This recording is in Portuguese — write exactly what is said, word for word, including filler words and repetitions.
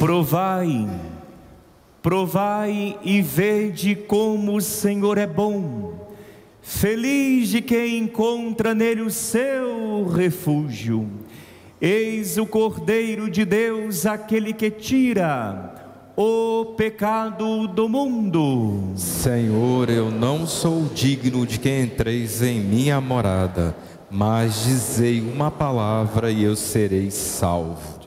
Provai, provai e vede como o Senhor é bom. Feliz de quem encontra nele o seu refúgio. Eis o Cordeiro de Deus, aquele que tira o pecado do mundo. Senhor, eu não sou digno de que entreis em minha morada, mas dizei uma palavra e eu serei salvo.